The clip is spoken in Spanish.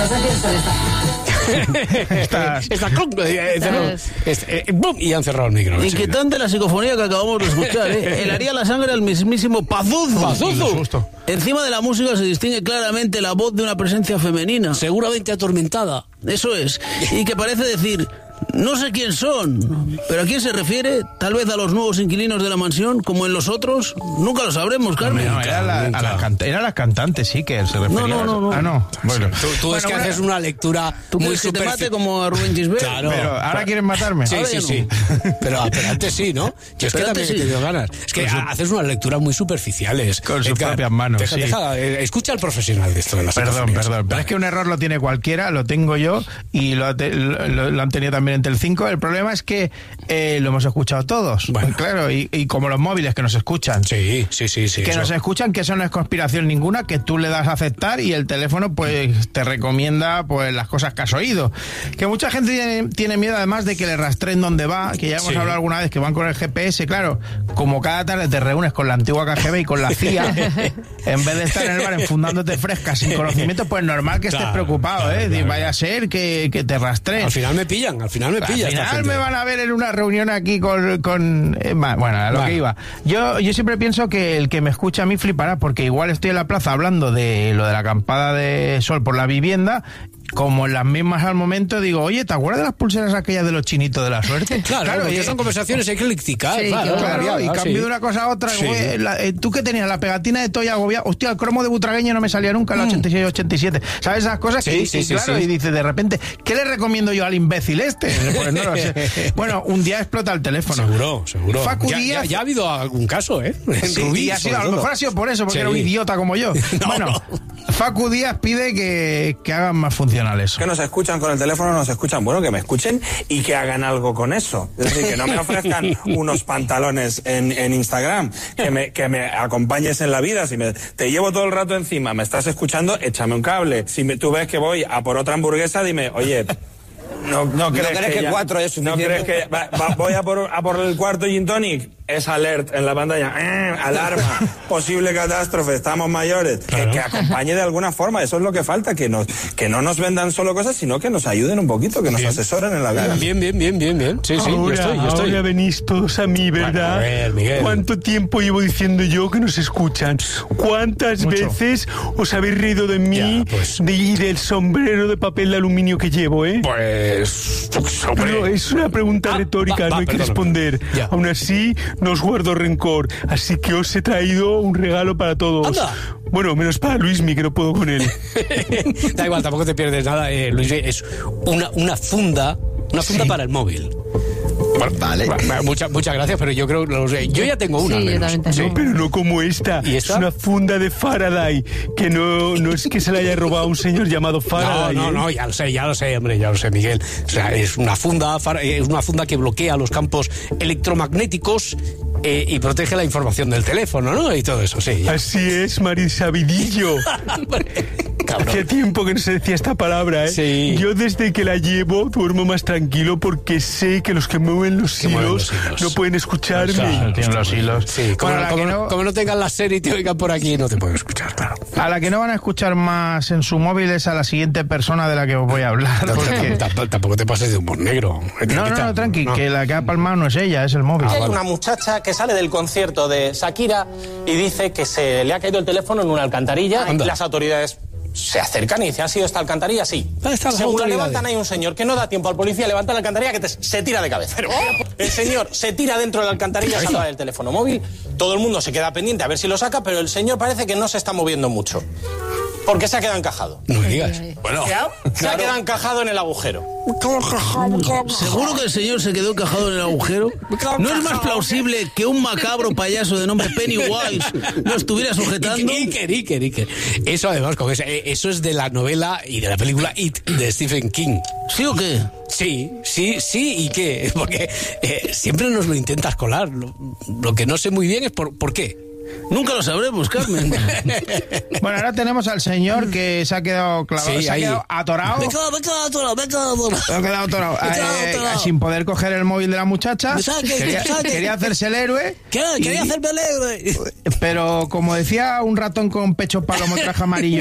¡Bum! Y han cerrado el micro. Inquietante la psicofonía que acabamos de escuchar, ¿eh? Helaría la sangre al mismísimo Pazuzu. Encima de la música se distingue claramente la voz de una presencia femenina. Seguramente atormentada. Eso es. Y que parece decir... No sé quién son, pero ¿a quién se refiere? Tal vez a los nuevos inquilinos de la mansión, como en los otros. Nunca lo sabremos, Carmen. No, era la cantante, sí, que se refería. No. Ah, no. Bueno, tú es que haces una lectura ¿Tú muy quieres que te mate como a Rubén Gisbert? Claro. Pero ahora quieren matarme. Sí. Pero antes sí, ¿no? Yo es que también he tenido ganas. Es que haces unas lecturas muy superficiales. Con sus propias manos, escucha al profesional de esto de las Perdón. Pero es que un error lo tiene cualquiera, lo tengo yo, y lo han tenido también en Telecinco. El problema es que lo hemos escuchado todos. Bueno. Claro, y como los móviles que nos escuchan. Sí. Que nos escuchan, que eso no es conspiración ninguna, que tú le das a aceptar y el teléfono pues te recomienda pues las cosas que has oído. Que mucha gente tiene miedo además de que le rastreen dónde va, que ya hemos hablado alguna vez que van con el GPS, claro, como cada tarde te reúnes con la antigua KGB y con la CIA, en vez de estar en el bar enfundándote fresca sin conocimiento, pues normal que estés preocupado, claro. Vaya a ser que te rastreen. Al final me pillan. Al final me van a ver en una reunión aquí con bueno, a lo que iba. Yo siempre pienso que el que me escucha a mí flipará, porque igual estoy en la plaza hablando de lo de la acampada de sol por la vivienda, como en las mismas al momento digo, oye, ¿te acuerdas de las pulseras aquellas de los chinitos de la suerte? Claro, y son conversaciones eclécticas. Sí, claro, y cambio de una cosa a otra. Sí. ¿Tú qué tenías? La pegatina de Toya Agobiado. Hostia, el cromo de Butragueño no me salía nunca, el 86-87. ¿Sabes esas cosas? Sí. Y dices de repente, ¿qué le recomiendo yo al imbécil este? Pues no lo sé. Bueno, un día explota el teléfono. Seguro. Facu Díaz... Ya ha habido algún caso, ¿eh? Sí, Rubí, a lo mejor ha sido por eso, porque era un idiota como yo. Facu Díaz pide que hagan más funcionales. Que nos escuchan con el teléfono, nos escuchan. Bueno, que me escuchen y que hagan algo con eso. Es decir, que no me ofrezcan unos pantalones en Instagram, que me acompañes en la vida. Si te llevo todo el rato encima, me estás escuchando, échame un cable. Si tú ves que voy a por otra hamburguesa, dime, oye... No crees que 4 es suficiente. ¿No crees que voy a por el cuarto gin tonic? Es alert en la pantalla. Alarma. Posible catástrofe. Estamos mayores. Claro. Que acompañe de alguna forma. Eso es lo que falta. Que no nos vendan solo cosas, sino que nos ayuden un poquito, que nos asesoren en la vida. Bien. Sí, yo estoy. Ahora venís todos a mí, ¿verdad? Bueno, a ver, Miguel. ¿Cuánto tiempo llevo diciendo yo que nos escuchan? ¿Cuántas veces os habéis reído de mí y del sombrero de papel de aluminio que llevo, Pues, hombre. No, es una pregunta retórica, no hay que responder. Aún así, no os guardo rencor, así que os he traído un regalo para todos. ¡Anda! Bueno, menos para Luismi, que no puedo con él. Da igual, tampoco te pierdes nada, Luismi. Es una funda para el móvil. Bueno, vale. Muchas gracias, pero yo creo que yo ya tengo una. Sí, yo también tengo. No, pero no como esta. ¿Y esta? Es una funda de Faraday, que no es que se la haya robado un señor llamado Faraday. No, ya lo sé, hombre, Miguel. O sea, es una funda que bloquea los campos electromagnéticos y protege la información del teléfono, ¿no? Y todo eso, sí. Ya. Así es, Marisabidillo. Hacía tiempo que no se decía esta palabra, ¿eh? Sí. Yo desde que la llevo duermo más tranquilo porque sé que los que mueven los hilos no pueden escucharme. Claro, tienen los hilos. Sí, como no tengan la serie y te oigan por aquí, no te pueden escuchar, claro. A la que no van a escuchar más en su móvil es a la siguiente persona de la que os voy a hablar. Tampoco te pases de humor negro. No, tranqui, que la que ha palmado no es ella, es el móvil. Hay una muchacha que sale del concierto de Shakira y dice que se le ha caído el teléfono en una alcantarilla. Anda. Las autoridades se acercan y dicen, ¿ha sido esta alcantarilla? Sí. Según la levantan, hay un señor que no da tiempo al policía, levanta la alcantarilla que se tira de cabeza. El señor se tira dentro de la alcantarilla, salva el teléfono móvil, todo el mundo se queda pendiente a ver si lo saca, pero el señor parece que no se está moviendo mucho. Porque se ha quedado encajado. No me digas. Bueno, se ha quedado encajado en el agujero. ¿Seguro que el señor se quedó encajado en el agujero? ¿No es más plausible que un macabro payaso de nombre Pennywise lo estuviera sujetando? Iker. Eso además, eso es de la novela y de la película It de Stephen King. ¿Sí o qué? Sí, ¿y qué? Porque siempre nos lo intentas colar. Lo que no sé muy bien es por qué. Nunca lo sabremos, Carmen. Bueno, ahora tenemos al señor que se ha quedado clavado, se ha quedado atorado. Me he quedado atorado. Sin poder coger el móvil de la muchacha. Quería hacerse el héroe. Quería hacerme el héroe. Pero como decía un ratón con pecho palomo traje amarillo,